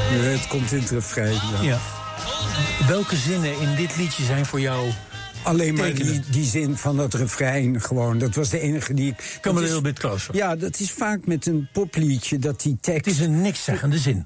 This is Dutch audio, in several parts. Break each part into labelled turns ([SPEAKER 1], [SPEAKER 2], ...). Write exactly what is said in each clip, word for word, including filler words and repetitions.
[SPEAKER 1] Nee, het komt in het refrein. Ja.
[SPEAKER 2] Ja. Welke zinnen in dit liedje zijn voor jou...
[SPEAKER 1] Alleen maar
[SPEAKER 2] tekenen?
[SPEAKER 1] die, die zin van dat refrein gewoon. Dat was de enige die ik...
[SPEAKER 2] Come a
[SPEAKER 1] dat is-
[SPEAKER 2] little bit closer.
[SPEAKER 1] Ja, dat is vaak met een popliedje dat die tekst...
[SPEAKER 2] Het is een nikszeggende zin.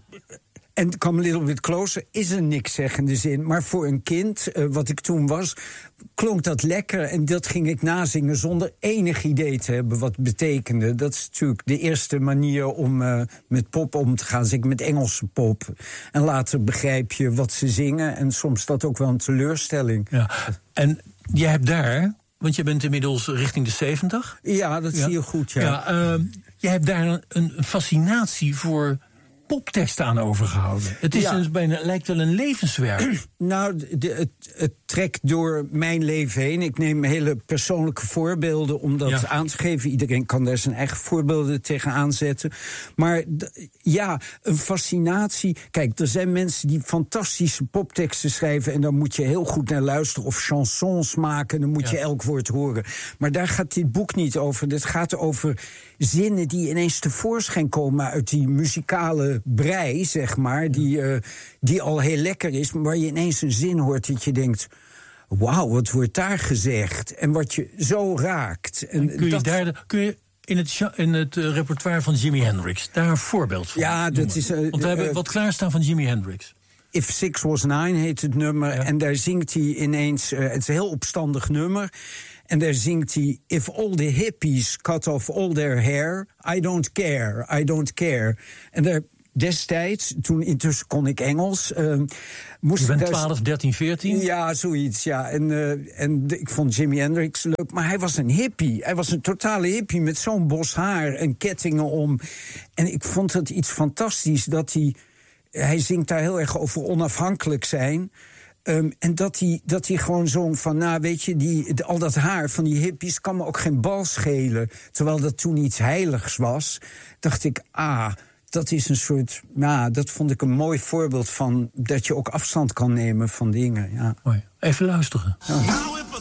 [SPEAKER 1] En Come a Little Bit Closer is een nikszeggende zin. Maar voor een kind, uh, wat ik toen was, klonk dat lekker. En dat ging ik nazingen zonder enig idee te hebben wat het betekende. Dat is natuurlijk de eerste manier om uh, met pop om te gaan. Zeker met Engelse pop. En later begrijp je wat ze zingen. En soms dat ook wel een teleurstelling.
[SPEAKER 2] Ja. En jij hebt daar, want je bent inmiddels richting de zeventig.
[SPEAKER 1] Ja, dat
[SPEAKER 2] Ja.
[SPEAKER 1] zie je goed, ja.
[SPEAKER 2] Ja, uh, jij hebt daar een, een fascinatie voor popteksten aan overgehouden. Het is
[SPEAKER 1] Ja.
[SPEAKER 2] een, bijna, lijkt wel een levenswerk.
[SPEAKER 1] Nou, de, het, het trekt door mijn leven heen. Ik neem hele persoonlijke voorbeelden om dat
[SPEAKER 2] Ja.
[SPEAKER 1] aan te geven. Iedereen kan daar zijn eigen voorbeelden tegenaan zetten. Maar d- ja, een fascinatie. Kijk, er zijn mensen die fantastische popteksten schrijven... en daar moet je heel goed naar luisteren. Of chansons maken, dan moet
[SPEAKER 2] Ja.
[SPEAKER 1] je elk woord horen. Maar daar gaat dit boek niet over. Het gaat over zinnen die ineens tevoorschijn komen... uit die muzikale brei, zeg maar, die, uh, die al heel lekker is... maar waar je ineens een zin hoort dat je denkt... wauw, wat wordt daar gezegd? En wat je zo raakt. En
[SPEAKER 2] Kun je,
[SPEAKER 1] dat,
[SPEAKER 2] daar, kun je in het, ja- in het uh, repertoire van Jimi Hendrix daar een voorbeeld van
[SPEAKER 1] Ja, dat
[SPEAKER 2] noemen?
[SPEAKER 1] is, uh,
[SPEAKER 2] Want we hebben
[SPEAKER 1] uh,
[SPEAKER 2] wat klaarstaan van Jimi Hendrix.
[SPEAKER 1] If Six Was Nine heet het nummer.
[SPEAKER 2] Ja.
[SPEAKER 1] En daar zingt hij ineens... Uh, het is een heel opstandig nummer. En daar zingt hij... If all the hippies cut off all their hair... I don't care, I don't care. En daar... Destijds, toen intussen kon ik Engels... Uh, moest
[SPEAKER 2] Je bent
[SPEAKER 1] ik daar-
[SPEAKER 2] twaalf, dertien, veertien?
[SPEAKER 1] Ja, zoiets, ja. En, uh, en de- ik vond Jimi Hendrix leuk, maar hij was een hippie. Hij was een totale hippie met zo'n bos haar en kettingen om. En ik vond het iets fantastisch dat hij... Hij zingt daar heel erg over onafhankelijk zijn... Um, en dat hij, dat hij gewoon zong van, nou weet je, die, de- al dat haar van die hippies kan me ook geen bal schelen. Terwijl dat toen iets heiligs was, dacht ik, ah, dat is een soort, nou, dat vond ik een mooi voorbeeld van dat je ook afstand kan nemen van dingen. Ja.
[SPEAKER 2] Mooi. Even luisteren.
[SPEAKER 3] Now if a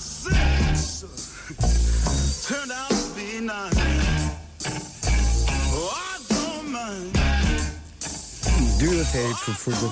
[SPEAKER 3] six turned out to be nine, oh, I don't mind.
[SPEAKER 1] Duurt het even voor de...